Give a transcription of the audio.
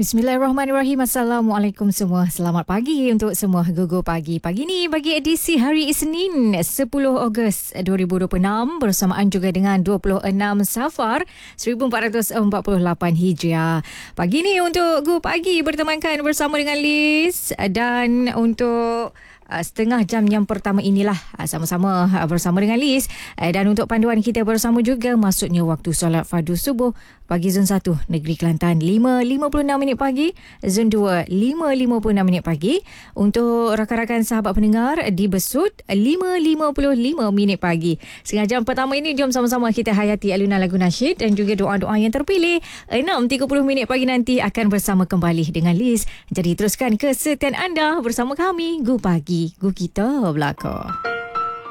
Bismillahirrahmanirrahim. Assalamualaikum semua. Selamat pagi untuk semua Gugu Pagi. Pagi ni bagi edisi hari Isnin 10 Ogos 2026 bersamaan juga dengan 26 Safar 1448 Hijriah. Pagi ni untuk Gugu Pagi bertemankan bersama dengan Liz, dan untuk setengah jam yang pertama inilah sama-sama bersama dengan Liz, dan untuk panduan kita bersama juga masuknya waktu solat fardu subuh bagi Zon 1 Negeri Kelantan 5.56 minit pagi, Zon 2 5.56 minit pagi, untuk rakan-rakan sahabat pendengar di Besut 5.55 minit pagi. Setengah jam pertama ini jom sama-sama kita hayati alunan lagu nasyid dan juga doa-doa yang terpilih. 6.30 minit pagi nanti akan bersama kembali dengan Liz. Jadi teruskan kesetiaan anda bersama kami Gugu Pagi, Gugu kita belakang.